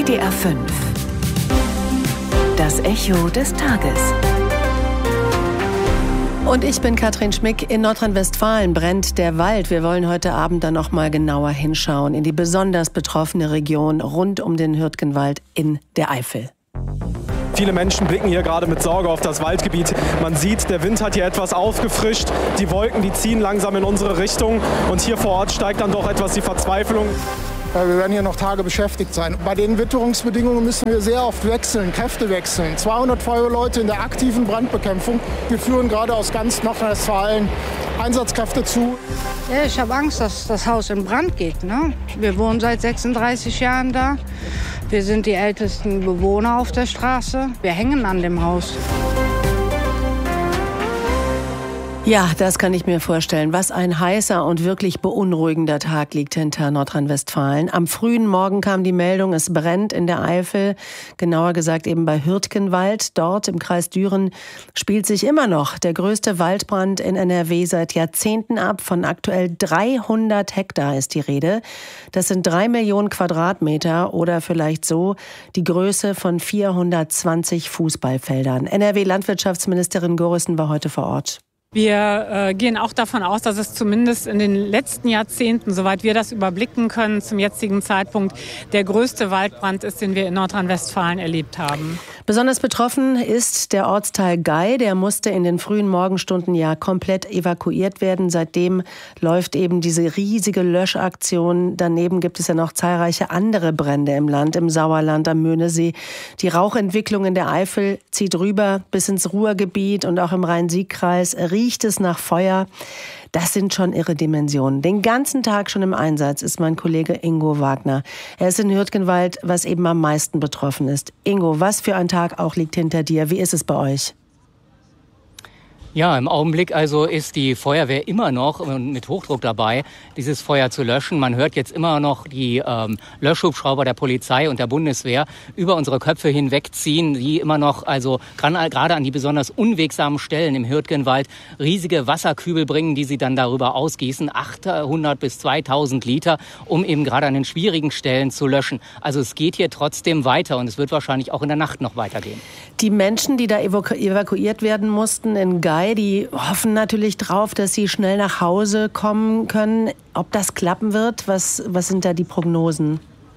WDR 5. Das Echo des Tages. Und ich bin Katrin Schmick. In Nordrhein-Westfalen brennt der Wald. Wir wollen heute Abend dann noch mal genauer hinschauen in die besonders betroffene Region rund um den Hürtgenwald in der Eifel. Viele Menschen blicken hier gerade mit Sorge auf das Waldgebiet. Man sieht, der Wind hat hier etwas aufgefrischt. Die Wolken, die ziehen langsam in unsere Richtung. Und hier vor Ort steigt dann doch etwas die Verzweiflung. Wir werden hier noch Tage beschäftigt sein. Bei den Witterungsbedingungen müssen wir sehr oft wechseln, Kräfte wechseln. 200 Feuerwehrleute in der aktiven Brandbekämpfung. Wir führen gerade aus ganz Nordrhein-Westfalen Einsatzkräfte zu. Ja, ich habe Angst, dass das Haus in Brand geht. Ne? Wir wohnen seit 36 Jahren da. Wir sind die ältesten Bewohner auf der Straße. Wir hängen an dem Haus. Ja, das kann ich mir vorstellen. Was ein heißer und wirklich beunruhigender Tag liegt hinter Nordrhein-Westfalen. Am frühen Morgen kam die Meldung, es brennt in der Eifel, genauer gesagt eben bei Hürtgenwald. Dort im Kreis Düren spielt sich immer noch der größte Waldbrand in NRW seit Jahrzehnten ab. Von aktuell 300 Hektar ist die Rede. Das sind 3 Millionen Quadratmeter oder vielleicht so die Größe von 420 Fußballfeldern. NRW-Landwirtschaftsministerin Gorissen war heute vor Ort. Wir gehen auch davon aus, dass es zumindest in den letzten Jahrzehnten, soweit wir das überblicken können, zum jetzigen Zeitpunkt der größte Waldbrand ist, den wir in Nordrhein-Westfalen erlebt haben. Besonders betroffen ist der Ortsteil Gei. Der musste in den frühen Morgenstunden ja komplett evakuiert werden. Seitdem läuft eben diese riesige Löschaktion. Daneben gibt es ja noch zahlreiche andere Brände im Land, im Sauerland, am Möhnesee. Die Rauchentwicklung in der Eifel zieht rüber bis ins Ruhrgebiet und auch im Rhein-Sieg-Kreis riecht es nach Feuer. Das sind schon irre Dimensionen. Den ganzen Tag schon im Einsatz ist mein Kollege Ingo Wagner. Er ist in Hürtgenwald, was eben am meisten betroffen ist. Ingo, was für ein Tag auch liegt hinter dir? Wie ist es bei euch? Ja, im Augenblick also ist die Feuerwehr immer noch mit Hochdruck dabei, dieses Feuer zu löschen. Man hört jetzt immer noch die Löschhubschrauber der Polizei und der Bundeswehr über unsere Köpfe hinwegziehen, die immer noch, also gerade an die besonders unwegsamen Stellen im Hürtgenwald, riesige Wasserkübel bringen, die sie dann darüber ausgießen, 800 bis 2000 Liter, um eben gerade an den schwierigen Stellen zu löschen. Also es geht hier trotzdem weiter und es wird wahrscheinlich auch in der Nacht noch weitergehen. Die Menschen, die da evakuiert werden mussten in Gei, die hoffen natürlich drauf, dass sie schnell nach Hause kommen können. Ob das klappen wird, was sind da die Prognosen?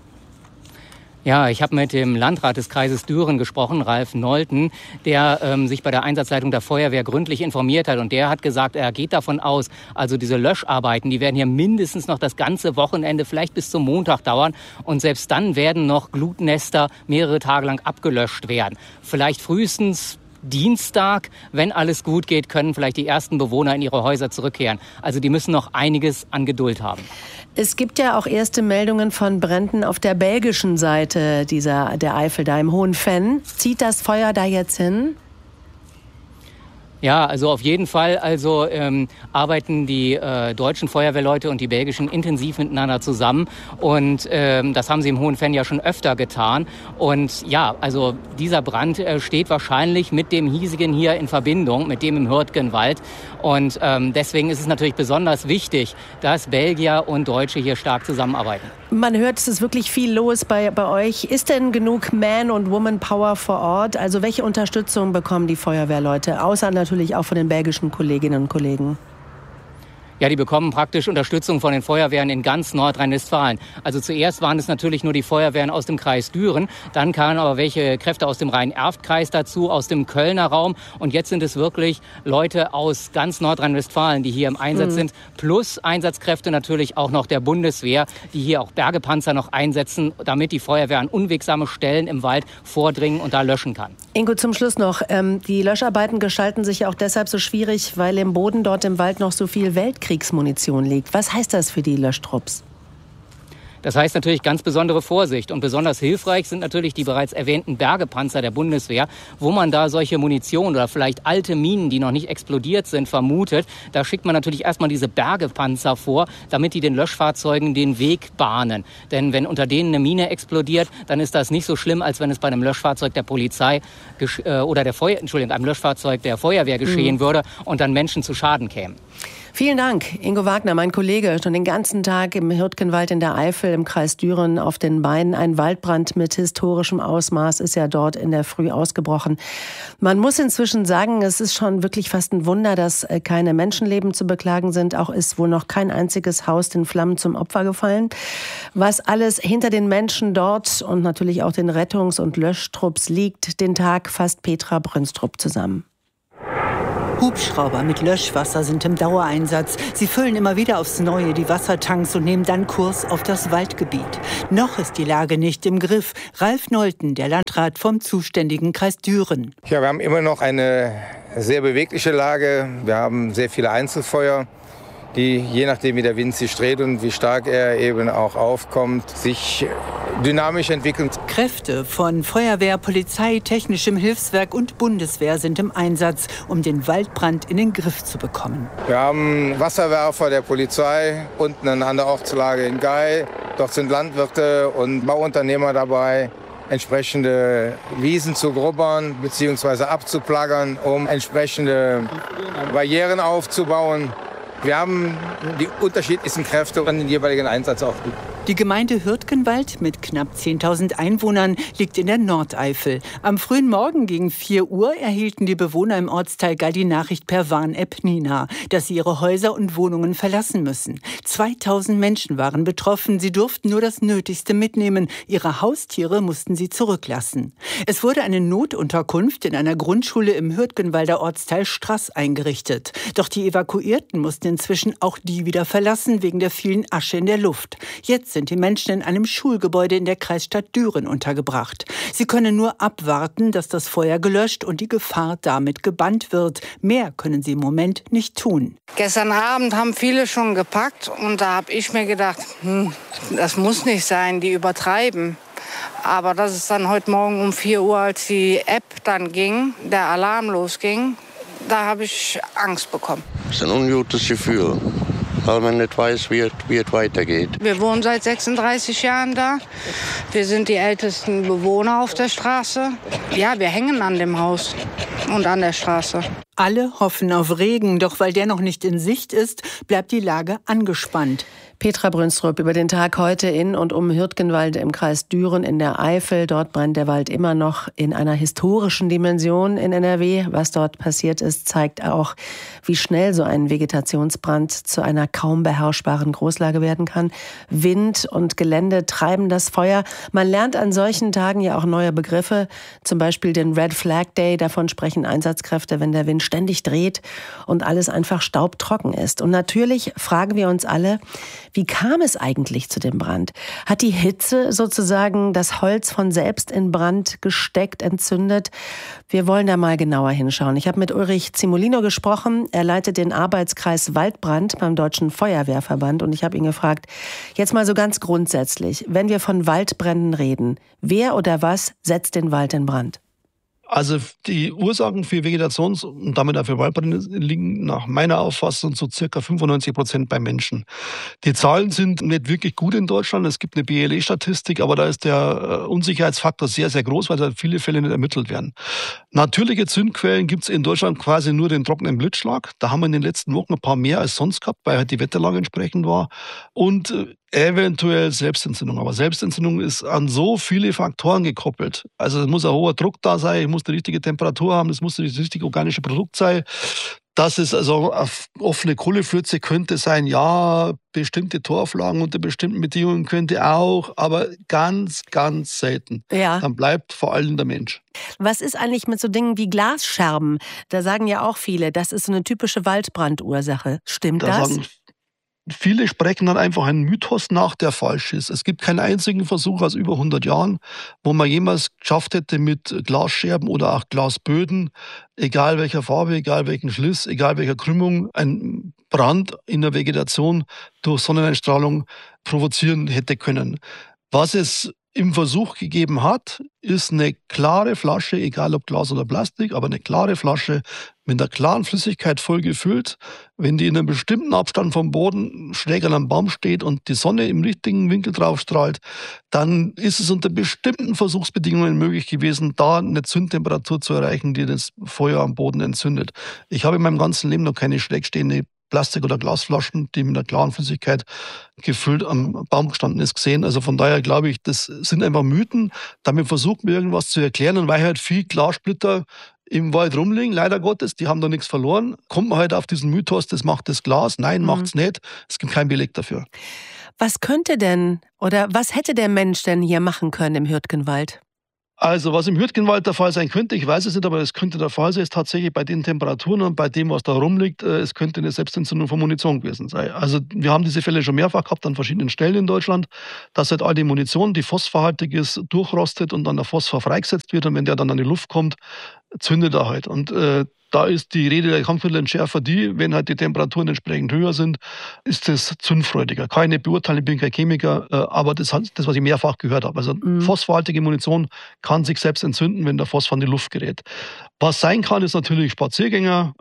Ja, ich habe mit dem Landrat des Kreises Düren gesprochen, Ralf Nolten, der sich bei der Einsatzleitung der Feuerwehr gründlich informiert hat. Und der hat gesagt, er geht davon aus, also diese Löscharbeiten, die werden hier mindestens noch das ganze Wochenende, vielleicht bis zum Montag dauern. Und selbst dann werden noch Glutnester mehrere Tage lang abgelöscht werden. Vielleicht frühestens Dienstag, wenn alles gut geht, können vielleicht die ersten Bewohner in ihre Häuser zurückkehren. Also die müssen noch einiges an Geduld haben. Es gibt ja auch erste Meldungen von Bränden auf der belgischen Seite der Eifel, da im Hohen Venn. Zieht das Feuer da jetzt hin? Ja, also auf jeden Fall arbeiten die deutschen Feuerwehrleute und die belgischen intensiv miteinander zusammen. Und das haben sie im Hohen Venn ja schon öfter getan. Und ja, also dieser Brand steht wahrscheinlich mit dem hiesigen hier in Verbindung, mit dem im Hürtgenwald. Und deswegen ist es natürlich besonders wichtig, dass Belgier und Deutsche hier stark zusammenarbeiten. Man hört, es ist wirklich viel los bei euch. Ist denn genug Man- und Woman-Power vor Ort? Also welche Unterstützung bekommen die Feuerwehrleute, außer natürlich auch von den belgischen Kolleginnen und Kollegen? Ja, die bekommen praktisch Unterstützung von den Feuerwehren in ganz Nordrhein-Westfalen. Also zuerst waren es natürlich nur die Feuerwehren aus dem Kreis Düren, dann kamen aber welche Kräfte aus dem Rhein-Erft-Kreis dazu, aus dem Kölner Raum und jetzt sind es wirklich Leute aus ganz Nordrhein-Westfalen, die hier im Einsatz sind, plus Einsatzkräfte natürlich auch noch der Bundeswehr, die hier auch Bergepanzer noch einsetzen, damit die Feuerwehr an unwegsame Stellen im Wald vordringen und da löschen kann. Ingo, zum Schluss noch, die Löscharbeiten gestalten sich ja auch deshalb so schwierig, weil im Boden dort im Wald noch so viel Weltkriegsmunition liegt. Was heißt das für die Löschtrupps? Das heißt natürlich ganz besondere Vorsicht. Und besonders hilfreich sind natürlich die bereits erwähnten Bergepanzer der Bundeswehr, wo man da solche Munition oder vielleicht alte Minen, die noch nicht explodiert sind, vermutet. Da schickt man natürlich erstmal diese Bergepanzer vor, damit die den Löschfahrzeugen den Weg bahnen. Denn wenn unter denen eine Mine explodiert, dann ist das nicht so schlimm, als wenn es bei einem Löschfahrzeug der Polizei oder einem Löschfahrzeug der Feuerwehr geschehen würde und dann Menschen zu Schaden kämen. Vielen Dank, Ingo Wagner, mein Kollege, schon den ganzen Tag im Hürtgenwald in der Eifel im Kreis Düren auf den Beinen. Ein Waldbrand mit historischem Ausmaß ist ja dort in der Früh ausgebrochen. Man muss inzwischen sagen, es ist schon wirklich fast ein Wunder, dass keine Menschenleben zu beklagen sind. Auch ist wohl noch kein einziges Haus den Flammen zum Opfer gefallen. Was alles hinter den Menschen dort und natürlich auch den Rettungs- und Löschtrupps liegt, den Tag fasst Petra Brünstrup zusammen. Hubschrauber mit Löschwasser sind im Dauereinsatz. Sie füllen immer wieder aufs Neue die Wassertanks und nehmen dann Kurs auf das Waldgebiet. Noch ist die Lage nicht im Griff. Ralf Nolten, der Landrat vom zuständigen Kreis Düren. Ja, wir haben immer noch eine sehr bewegliche Lage. Wir haben sehr viele Einzelfeuer, die, je nachdem wie der Wind sich dreht und wie stark er eben auch aufkommt, sich dynamisch entwickeln. Kräfte von Feuerwehr, Polizei, Technischem Hilfswerk und Bundeswehr sind im Einsatz, um den Waldbrand in den Griff zu bekommen. Wir haben Wasserwerfer der Polizei unten an der Ortslage in Gei. Dort sind Landwirte und Bauunternehmer dabei, entsprechende Wiesen zu grubbern bzw. abzuplagern, um entsprechende Barrieren aufzubauen. Wir haben die unterschiedlichsten Kräfte an den jeweiligen Einsatz auch. Die Gemeinde Hürtgenwald mit knapp 10.000 Einwohnern liegt in der Nordeifel. Am frühen Morgen gegen 4 Uhr erhielten die Bewohner im Ortsteil Gall die Nachricht per Warn-App Nina, dass sie ihre Häuser und Wohnungen verlassen müssen. 2.000 Menschen waren betroffen. Sie durften nur das Nötigste mitnehmen. Ihre Haustiere mussten sie zurücklassen. Es wurde eine Notunterkunft in einer Grundschule im Hürtgenwalder Ortsteil Straß eingerichtet. Doch die Evakuierten mussten inzwischen auch die wieder verlassen wegen der vielen Asche in der Luft. Jetzt sind die Menschen in einem Schulgebäude in der Kreisstadt Düren untergebracht. Sie können nur abwarten, dass das Feuer gelöscht und die Gefahr damit gebannt wird. Mehr können sie im Moment nicht tun. Gestern Abend haben viele schon gepackt und da habe ich mir gedacht, das muss nicht sein, die übertreiben. Aber das ist dann heute Morgen um 4 Uhr, als die App dann ging, der Alarm losging, da habe ich Angst bekommen. Das ist ein ungutes Gefühl, weil man nicht weiß, wie es weitergeht. Wir wohnen seit 36 Jahren da. Wir sind die ältesten Bewohner auf der Straße. Ja, wir hängen an dem Haus und an der Straße. Alle hoffen auf Regen, doch weil der noch nicht in Sicht ist, bleibt die Lage angespannt. Petra Brünstrup über den Tag heute in und um Hürtgenwald im Kreis Düren in der Eifel. Dort brennt der Wald immer noch in einer historischen Dimension in NRW. Was dort passiert ist, zeigt auch, wie schnell so ein Vegetationsbrand zu einer kaum beherrschbaren Großlage werden kann. Wind und Gelände treiben das Feuer. Man lernt an solchen Tagen ja auch neue Begriffe, zum Beispiel den Red Flag Day. Davon sprechen Einsatzkräfte, wenn der Wind ständig dreht und alles einfach staubtrocken ist. Und natürlich fragen wir uns alle, wie kam es eigentlich zu dem Brand? Hat die Hitze sozusagen das Holz von selbst in Brand gesteckt, entzündet? Wir wollen da mal genauer hinschauen. Ich habe mit Ulrich Zimolino gesprochen. Er leitet den Arbeitskreis Waldbrand beim Deutschen Feuerwehrverband. Und ich habe ihn gefragt, jetzt mal so ganz grundsätzlich, wenn wir von Waldbränden reden, wer oder was setzt den Wald in Brand? Also die Ursachen für Vegetations- und damit auch für Waldbrände liegen nach meiner Auffassung so circa 95% bei Menschen. Die Zahlen sind nicht wirklich gut in Deutschland. Es gibt eine BLE-Statistik, aber da ist der Unsicherheitsfaktor sehr, sehr groß, weil da viele Fälle nicht ermittelt werden. Natürliche Zündquellen gibt es in Deutschland quasi nur den trockenen Blitzschlag. Da haben wir in den letzten Wochen ein paar mehr als sonst gehabt, weil halt die Wetterlage entsprechend war. Und eventuell Selbstentzündung. Aber Selbstentzündung ist an so viele Faktoren gekoppelt. Also es muss ein hoher Druck da sein, es muss die richtige Temperatur haben, es muss das richtige organische Produkt sein. Dass es also auf offene Kohleflöze könnte sein, ja, bestimmte Torflagen unter bestimmten Bedingungen könnte auch, aber ganz, ganz selten. Ja. Dann bleibt vor allem der Mensch. Was ist eigentlich mit so Dingen wie Glasscherben? Da sagen ja auch viele, das ist so eine typische Waldbrandursache. Stimmt das? Viele sprechen dann einfach einen Mythos nach, der falsch ist. Es gibt keinen einzigen Versuch aus über 100 Jahren, wo man jemals geschafft hätte, mit Glasscherben oder auch Glasböden, egal welcher Farbe, egal welchen Schliss, egal welcher Krümmung, einen Brand in der Vegetation durch Sonneneinstrahlung provozieren hätte können. Was es im Versuch gegeben hat, ist eine klare Flasche, egal ob Glas oder Plastik, aber eine klare Flasche mit einer klaren Flüssigkeit voll gefüllt. Wenn die in einem bestimmten Abstand vom Boden schräg an einem Baum steht und die Sonne im richtigen Winkel drauf strahlt, dann ist es unter bestimmten Versuchsbedingungen möglich gewesen, da eine Zündtemperatur zu erreichen, die das Feuer am Boden entzündet. Ich habe in meinem ganzen Leben noch keine schräg stehende Plastik- oder Glasflaschen, die mit einer klaren Flüssigkeit gefüllt am Baum gestanden ist, gesehen. Also von daher glaube ich, das sind einfach Mythen. Damit versucht man irgendwas zu erklären. Und weil halt viel Glassplitter im Wald rumliegen, leider Gottes, die haben da nichts verloren, kommt man halt auf diesen Mythos, das macht das Glas. Nein, macht's nicht. Es gibt keinen Beleg dafür. Was könnte denn oder was hätte der Mensch denn hier machen können im Hürtgenwald? Also was im Hürtgenwald der Fall sein könnte, ich weiß es nicht, aber es könnte der Fall sein, ist tatsächlich bei den Temperaturen und bei dem, was da rumliegt, es könnte eine Selbstentzündung von Munition gewesen sein. Also wir haben diese Fälle schon mehrfach gehabt an verschiedenen Stellen in Deutschland, dass halt all die Munition, die phosphorhaltig ist, durchrostet und dann der Phosphor freigesetzt wird und wenn der dann an die Luft kommt, zündet er halt. Und da ist die Rede der Kampfmittelentschärfer die, wenn halt die Temperaturen entsprechend höher sind, ist es zündfreudiger. Keine Beurteilung, ich bin kein Chemiker, aber das, was ich mehrfach gehört habe. Also phosphorhaltige Munition kann sich selbst entzünden, wenn der Phosphor in die Luft gerät. Was sein kann, ist natürlich Spaziergänger,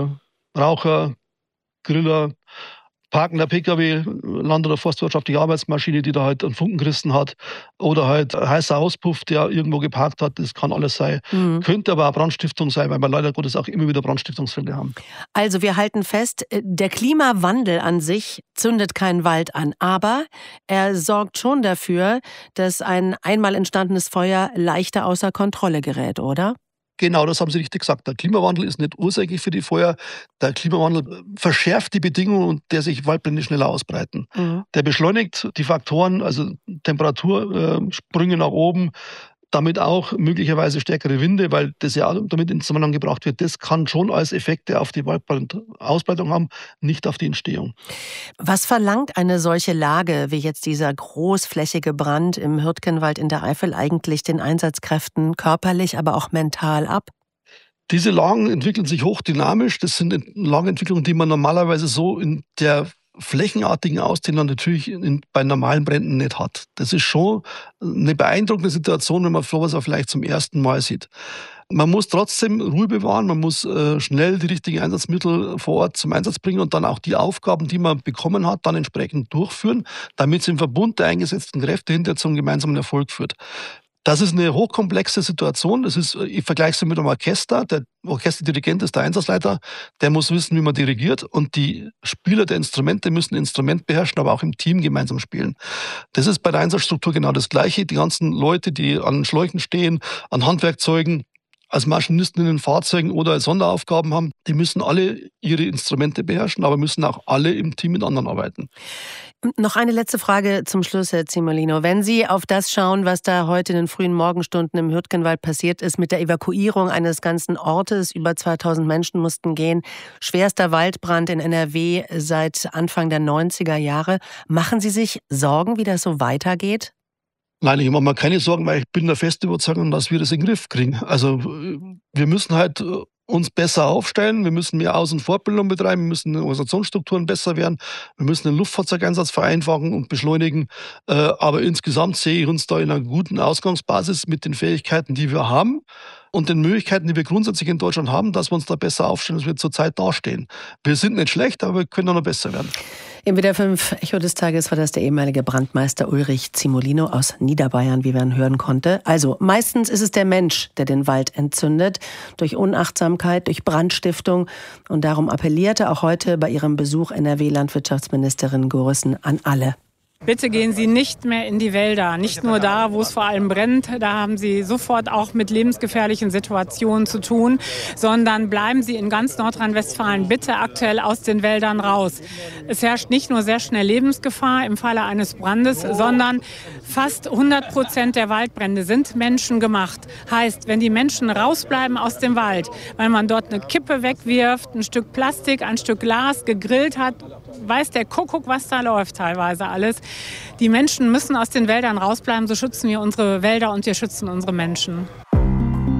Raucher, Griller, parkender Pkw, Land- oder forstwirtschaftliche Arbeitsmaschine, die da halt einen Funken gerissen hat, oder halt heißer Auspuff, der irgendwo geparkt hat, das kann alles sein. Könnte aber auch Brandstiftung sein, weil wir leider Gottes auch immer wieder Brandstiftungsfälle haben. Also wir halten fest, der Klimawandel an sich zündet keinen Wald an, aber er sorgt schon dafür, dass ein einmal entstandenes Feuer leichter außer Kontrolle gerät, oder? Genau, das haben Sie richtig gesagt. Der Klimawandel ist nicht ursächlich für die Feuer. Der Klimawandel verschärft die Bedingungen, unter der sich Waldbrände schneller ausbreiten. Der beschleunigt die Faktoren, also Temperatursprünge nach oben, damit auch möglicherweise stärkere Winde, weil das ja damit in Zusammenhang gebracht wird. Das kann schon als Effekte auf die Waldbrandausbreitung haben, nicht auf die Entstehung. Was verlangt eine solche Lage wie jetzt dieser großflächige Brand im Hürtgenwald in der Eifel eigentlich den Einsatzkräften körperlich, aber auch mental ab? Diese Lagen entwickeln sich hochdynamisch. Das sind Lagenentwicklungen, die man normalerweise so in der flächenartigen Ausdehnung natürlich bei normalen Bränden nicht hat. Das ist schon eine beeindruckende Situation, wenn man sowas auch vielleicht zum ersten Mal sieht. Man muss trotzdem Ruhe bewahren, man muss schnell die richtigen Einsatzmittel vor Ort zum Einsatz bringen und dann auch die Aufgaben, die man bekommen hat, dann entsprechend durchführen, damit es im Verbund der eingesetzten Kräfte hinterher zum gemeinsamen Erfolg führt. Das ist eine hochkomplexe Situation. Ich vergleiche es mit einem Orchester. Der Orchesterdirigent ist der Einsatzleiter. Der muss wissen, wie man dirigiert. Und die Spieler der Instrumente müssen Instrument beherrschen, aber auch im Team gemeinsam spielen. Das ist bei der Einsatzstruktur genau das Gleiche. Die ganzen Leute, die an Schläuchen stehen, an Handwerkzeugen, als Maschinisten in den Fahrzeugen oder als Sonderaufgaben haben, die müssen alle ihre Instrumente beherrschen, aber müssen auch alle im Team mit anderen arbeiten. Noch eine letzte Frage zum Schluss, Herr Cimolino. Wenn Sie auf das schauen, was da heute in den frühen Morgenstunden im Hürtgenwald passiert ist, mit der Evakuierung eines ganzen Ortes, über 2000 Menschen mussten gehen, schwerster Waldbrand in NRW seit Anfang der 90er Jahre, machen Sie sich Sorgen, wie das so weitergeht? Nein, ich mache mir keine Sorgen, weil ich bin der festen Überzeugung, dass wir das in den Griff kriegen. Also wir müssen halt uns besser aufstellen, wir müssen mehr Aus- und Fortbildung betreiben, wir müssen die Organisationsstrukturen besser werden, wir müssen den Luftfahrzeugeinsatz vereinfachen und beschleunigen. Aber insgesamt sehe ich uns da in einer guten Ausgangsbasis mit den Fähigkeiten, die wir haben und den Möglichkeiten, die wir grundsätzlich in Deutschland haben, dass wir uns da besser aufstellen, als wir zurzeit dastehen. Wir sind nicht schlecht, aber wir können auch noch besser werden. Im WDR 5 Echo des Tages war das der ehemalige Brandmeister Ulrich Cimolino aus Niederbayern, wie man hören konnte. Also meistens ist es der Mensch, der den Wald entzündet, durch Unachtsamkeit, durch Brandstiftung. Und darum appellierte auch heute bei ihrem Besuch NRW-Landwirtschaftsministerin Gorissen an alle. Bitte gehen Sie nicht mehr in die Wälder, nicht nur da, wo es vor allem brennt, da haben Sie sofort auch mit lebensgefährlichen Situationen zu tun, sondern bleiben Sie in ganz Nordrhein-Westfalen bitte aktuell aus den Wäldern raus. Es herrscht nicht nur sehr schnell Lebensgefahr im Falle eines Brandes, sondern fast 100% der Waldbrände sind menschengemacht. Heißt, wenn die Menschen rausbleiben aus dem Wald, weil man dort eine Kippe wegwirft, ein Stück Plastik, ein Stück Glas gegrillt hat, weiß der Kuckuck, was da läuft teilweise alles. Die Menschen müssen aus den Wäldern rausbleiben, so schützen wir unsere Wälder und wir schützen unsere Menschen.